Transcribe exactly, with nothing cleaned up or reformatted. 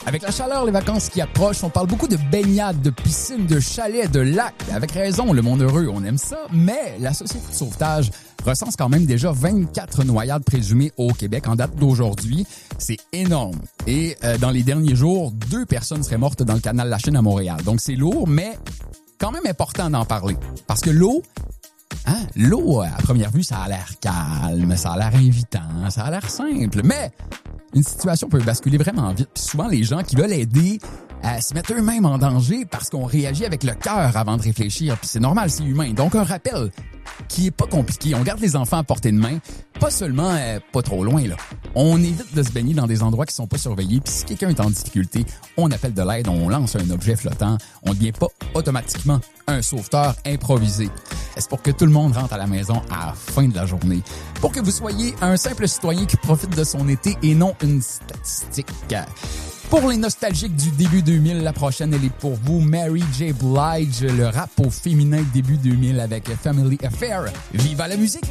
Avec la chaleur, les vacances qui approchent, on parle beaucoup de baignade, de piscine, de chalet, de lac. Avec raison, le monde heureux, on aime ça. Mais la Société de sauvetage recense quand même déjà vingt-quatre noyades présumées au Québec en date d'aujourd'hui. C'est énorme. Et euh, dans les derniers jours, deux personnes seraient mortes dans le canal La Chine à Montréal. Donc c'est lourd, mais quand même important d'en parler. Parce que l'eau, hein, l'eau, à première vue, ça a l'air calme, ça a l'air invitant, ça a l'air simple. Mais une situation peut basculer vraiment vite. Puis souvent, les gens qui veulent aider euh, se mettent eux-mêmes en danger parce qu'on réagit avec le cœur avant de réfléchir. Puis c'est normal, c'est humain. Donc un rappel qui est pas compliqué. On garde les enfants à portée de main, pas seulement euh, pas trop loin là. On évite de se baigner dans des endroits qui sont pas surveillés. Puis si quelqu'un est en difficulté, on appelle de l'aide, on lance un objet flottant. On ne devient pas automatiquement un sauveteur improvisé. C'est pour que tout le monde rentre à la maison à la fin de la journée. Pour que vous soyez un simple citoyen qui profite de son été et non une statistique. Pour les nostalgiques du début deux mille, la prochaine, elle est pour vous. Mary J. Blige, le rap au féminin début deux mille avec Family Affair. Viva la musique!